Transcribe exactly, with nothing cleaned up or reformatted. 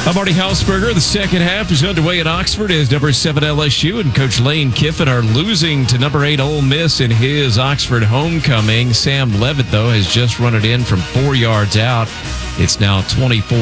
I'm Marty Hausberger. The second half is underway at Oxford as number seven L S U and Coach Lane Kiffin are losing to number eight Ole Miss in his Oxford homecoming. Sam Levitt, though, has just run it in from four yards out. It's now twenty-four